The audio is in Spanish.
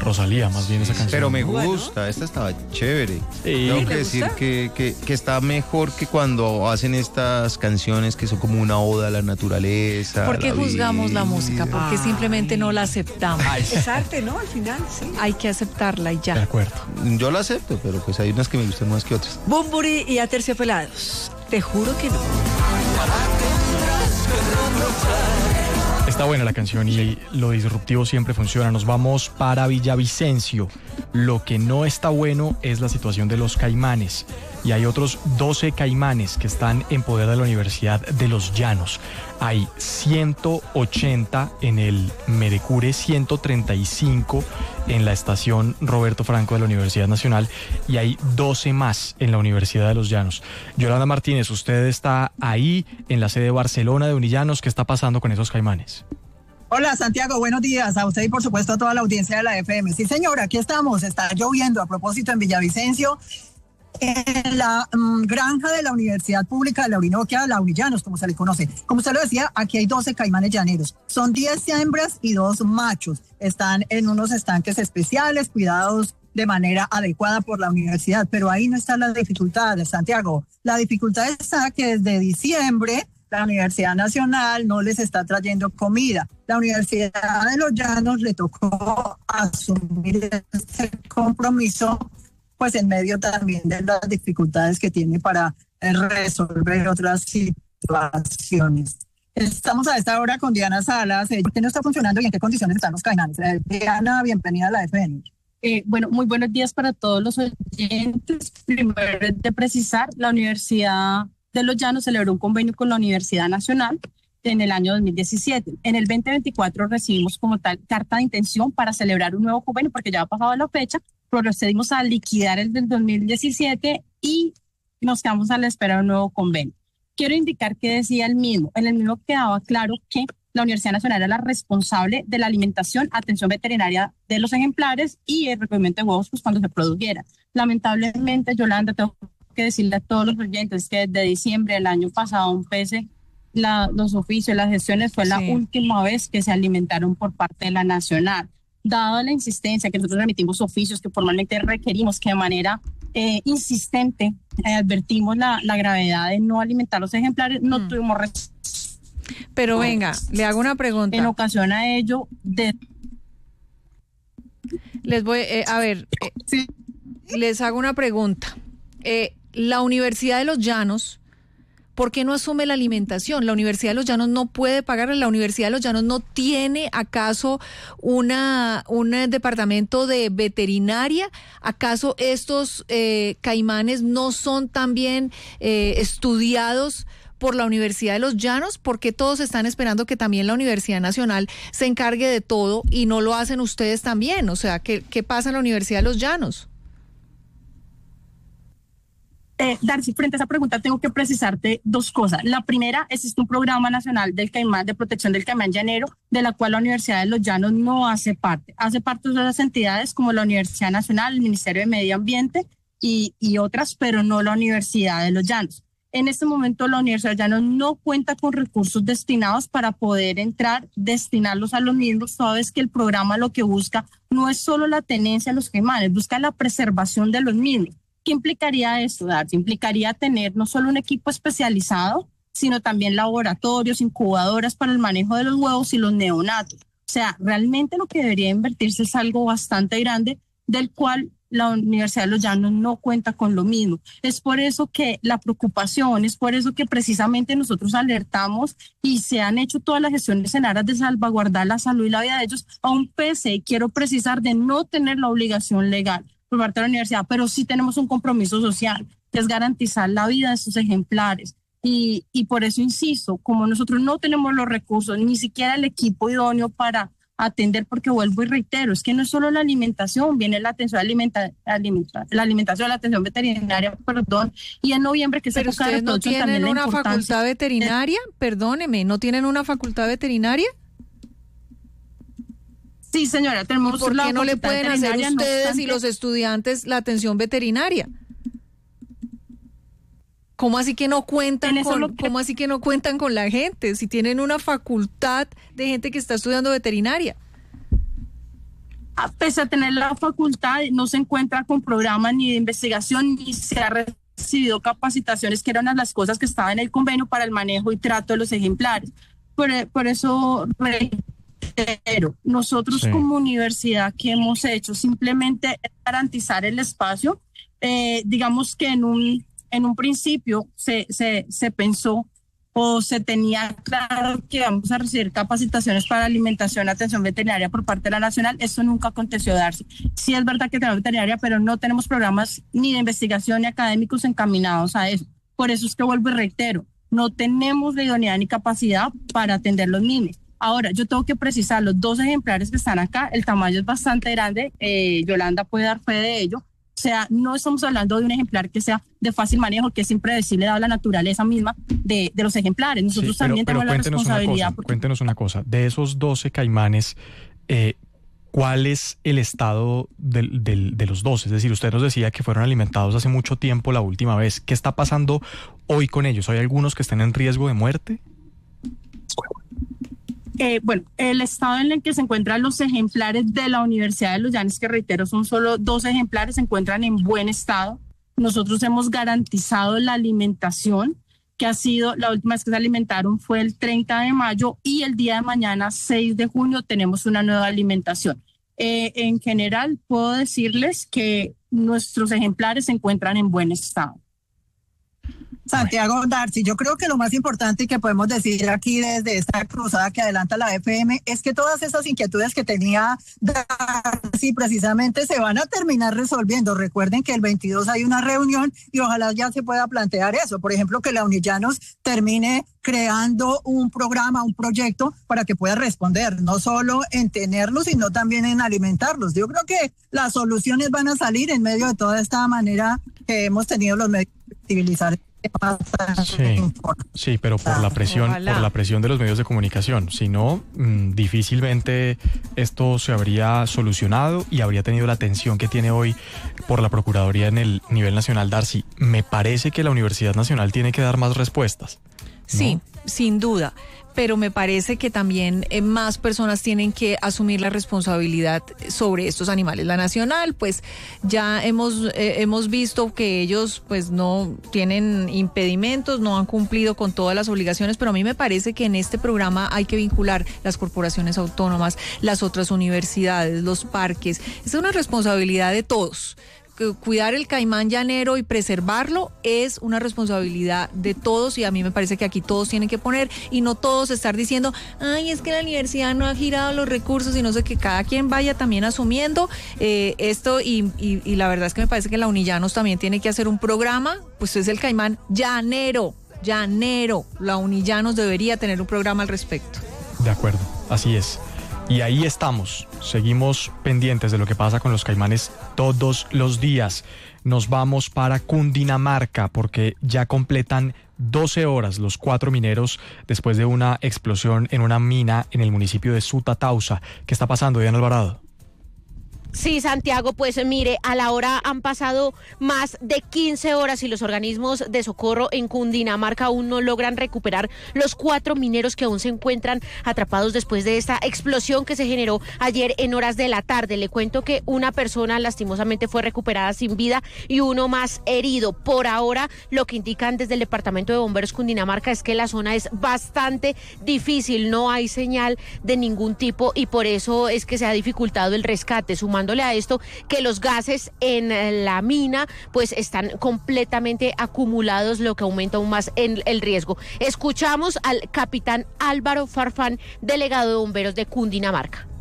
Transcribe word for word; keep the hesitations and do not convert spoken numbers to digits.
Rosalía, más bien esa canción. Pero me Bueno. gusta, esta estaba chévere. Sí. Tengo ¿Le que decir gusta? que, que, que está mejor que cuando hacen estas canciones que son como una oda a la naturaleza. ¿Por qué a la juzgamos la vida. música? Porque Ay. simplemente no la aceptamos. Ay, sí, Es arte, ¿no? Al final, sí. Hay que aceptarla y de ya. acuerdo. Yo la acepto, pero pues hay unas que me gustan más que otras. Bumburi y Aterciopelados. Te juro que no. Está buena la canción y lo disruptivo siempre funciona. Nos vamos para Villavicencio. Lo que no está bueno es la situación de los caimanes. Y hay otros doce caimanes que están en poder de la Universidad de los Llanos. Hay ciento ochenta en el Merecure, ciento treinta y cinco en la estación Roberto Franco de la Universidad Nacional y hay doce más en la Universidad de los Llanos. Yolanda Martínez, usted está ahí en la sede Barcelona de Unillanos. ¿Qué está pasando con esos caimanes? Hola Santiago, buenos días a usted y por supuesto a toda la audiencia de la F M. Sí señora, aquí estamos, está lloviendo a propósito en Villavicencio, en la um, granja de la Universidad Pública de la Orinoquia, la Unillanos, como se le conoce. Como usted lo decía, aquí hay doce caimanes llaneros, son diez hembras y dos machos, están en unos estanques especiales, cuidados de manera adecuada por la universidad, pero ahí no está la dificultad, Santiago. La dificultad está que desde diciembre la Universidad Nacional no les está trayendo comida. La Universidad de los Llanos le tocó asumir este compromiso, pues en medio también de las dificultades que tiene para resolver otras situaciones. Estamos a esta hora con Diana Salas. ¿Por qué no está funcionando y en qué condiciones están los caimanes? Eh, Diana, bienvenida a la F M. Eh, bueno, muy buenos días para todos los oyentes. Primero es de precisar, la Universidad de los Llanos celebró un convenio con la Universidad Nacional en el año dos mil diecisiete. En el veinte veinticuatro recibimos como tal carta de intención para celebrar un nuevo convenio porque ya ha pasado la fecha, procedimos a liquidar el del dos mil diecisiete y nos quedamos a la espera de un nuevo convenio. Quiero indicar que decía el mismo, en el mismo quedaba claro que la Universidad Nacional era la responsable de la alimentación, atención veterinaria de los ejemplares y el recogimiento de huevos pues, cuando se produjera. Lamentablemente, Yolanda, tengo que decirle a todos los oyentes que desde diciembre del año pasado, un pese la, los oficios, las gestiones, fue la Sí. última vez que se alimentaron por parte de la Nacional. Dado la insistencia que nosotros remitimos oficios que formalmente requerimos, que de manera eh, insistente eh, advertimos la, la gravedad de no alimentar los ejemplares, no Mm. tuvimos respuesta. Pero venga, le hago una En pregunta. ocasión a ello, de Les voy, eh, a ver, eh, sí, les hago una pregunta. Eh, la Universidad de los Llanos, ¿por qué no asume la alimentación? La Universidad de los Llanos no puede pagarla. La Universidad de los Llanos no tiene, ¿acaso, una un departamento de veterinaria? ¿Acaso estos eh, caimanes no son también eh, estudiados por la Universidad de los Llanos? Porque todos están esperando que también la Universidad Nacional se encargue de todo y no lo hacen ustedes también. O sea, ¿qué, qué pasa en la Universidad de los Llanos? Eh, Darcy, frente a esa pregunta tengo que precisarte dos cosas. La primera, existe un programa nacional del caimán, de protección del caimán llanero, de la cual la Universidad de los Llanos no hace parte. Hace parte de otras entidades como la Universidad Nacional, el Ministerio de Medio Ambiente y, y otras, pero no la Universidad de los Llanos. En este momento la Universidad de los Llanos no cuenta con recursos destinados para poder entrar, destinarlos a los mismos, toda vez que el programa lo que busca no es solo la tenencia de los caimanes, busca la preservación de los mismos. ¿Qué implicaría esto, Darcy? Implicaría tener no solo un equipo especializado, sino también laboratorios, incubadoras para el manejo de los huevos y los neonatos. O sea, realmente lo que debería invertirse es algo bastante grande, del cual la Universidad de los Llanos no cuenta con lo mismo. Es por eso que la preocupación, es por eso que precisamente nosotros alertamos y se han hecho todas las gestiones en aras de salvaguardar la salud y la vida de ellos, aún pese, y quiero precisar, de no tener la obligación legal por parte de la universidad, pero sí tenemos un compromiso social, que es garantizar la vida de sus ejemplares. Y, y por eso insisto, como nosotros no tenemos los recursos, ni siquiera el equipo idóneo para atender, porque vuelvo y reitero, es que no es solo la alimentación, viene la atención alimenta, alimenta, la alimentación, la atención veterinaria, perdón, y en noviembre, que es Pero época de ustedes no reproducción, tienen también la una importancia facultad veterinaria, perdóneme, ¿no tienen una facultad veterinaria? Sí, señora, tenemos ¿Por la qué no le facultad pueden hacer veterinaria, no ustedes y obstante- los estudiantes la atención veterinaria? ¿Cómo así que no cuentan En eso con, lo que- cómo así que no cuentan con la gente? Si tienen una facultad de gente que está estudiando veterinaria. pese a tener la facultad, no se encuentra con programas ni de investigación, ni se ha recibido capacitaciones, que eran una de las cosas que estaban en el convenio para el manejo y trato de los ejemplares. Por, por eso reitero, nosotros sí, como universidad, ¿qué hemos hecho? Simplemente garantizar el espacio. Eh, digamos que en un, en un principio se, se, se pensó o se tenía claro que vamos a recibir capacitaciones para alimentación y atención veterinaria por parte de la Nacional. Eso nunca aconteció darse. Sí es verdad que tenemos veterinaria, pero no tenemos programas ni de investigación ni académicos encaminados a eso. Por eso es que vuelvo y reitero, no tenemos la idoneidad ni capacidad para atender los niños. Ahora, yo tengo que precisar, los dos ejemplares que están acá, el tamaño es bastante grande, eh, Yolanda puede dar fe de ello. O sea, no estamos hablando de un ejemplar que sea de fácil manejo, que es impredecible dada la naturaleza misma de, de los ejemplares. Nosotros sí, pero, también pero tenemos la responsabilidad. Una cosa, porque... Cuéntenos una cosa, de esos doce caimanes, eh, ¿cuál es el estado del, del, de los doce? Es decir, usted nos decía que fueron alimentados hace mucho tiempo la última vez. ¿Qué está pasando hoy con ellos? ¿Hay algunos que estén en riesgo de muerte? Eh, bueno, el estado en el que se encuentran los ejemplares de la Universidad de los Llanos, que reitero, son solo dos ejemplares, se encuentran en buen estado. Nosotros hemos garantizado la alimentación, que ha sido, la última vez que se alimentaron fue el treinta de mayo y el día de mañana, seis de junio, tenemos una nueva alimentación. Eh, en general, puedo decirles que nuestros ejemplares se encuentran en buen estado. Santiago, Darcy, yo creo que lo más importante que podemos decir aquí desde esta cruzada que adelanta la F M es que todas esas inquietudes que tenía Darcy precisamente se van a terminar resolviendo. Recuerden que el veintidós hay una reunión y ojalá ya se pueda plantear eso. Por ejemplo, que la Unillanos termine creando un programa, un proyecto para que pueda responder, no solo en tenerlos, sino también en alimentarlos. Yo creo que las soluciones van a salir en medio de toda esta manera que hemos tenido los medios de civilizar. Sí, sí, pero por la presión, Ojalá. por la presión de los medios de comunicación. Si no, mmm, difícilmente esto se habría solucionado y habría tenido la atención que tiene hoy por la Procuraduría en el nivel nacional. Darcy, me parece que la Universidad Nacional tiene que dar más respuestas, ¿no? Sí, sin duda. Pero me parece que también eh, más personas tienen que asumir la responsabilidad sobre estos animales. La Nacional, pues ya hemos eh, hemos visto que ellos pues no tienen impedimentos, no han cumplido con todas las obligaciones, pero a mí me parece que en este programa hay que vincular las corporaciones autónomas, las otras universidades, los parques. Es una responsabilidad de todos. Cuidar el caimán llanero y preservarlo es una responsabilidad de todos y a mí me parece que aquí todos tienen que poner y no todos estar diciendo, ay, es que la universidad no ha girado los recursos y no sé, que cada quien vaya también asumiendo eh, esto y, y, y la verdad es que me parece que la Unillanos también tiene que hacer un programa, pues es el caimán llanero, llanero, la Unillanos debería tener un programa al respecto. De acuerdo, así es. Y ahí estamos, seguimos pendientes de lo que pasa con los caimanes todos los días. Nos vamos para Cundinamarca porque ya completan doce horas los cuatro mineros después de una explosión en una mina en el municipio de Sutatausa. ¿Qué está pasando, Diana Alvarado? Sí, Santiago, pues mire, a la hora han pasado más de quince horas y los organismos de socorro en Cundinamarca aún no logran recuperar los cuatro mineros que aún se encuentran atrapados después de esta explosión que se generó ayer en horas de la tarde. Le cuento que una persona lastimosamente fue recuperada sin vida y uno más herido. Por ahora, lo que indican desde el Departamento de Bomberos Cundinamarca es que la zona es bastante difícil, no hay señal de ningún tipo y por eso es que se ha dificultado el rescate, sumando a esto que los gases en la mina pues están completamente acumulados, lo que aumenta aún más en el riesgo. Escuchamos al capitán Álvaro Farfán, delegado de bomberos de Cundinamarca.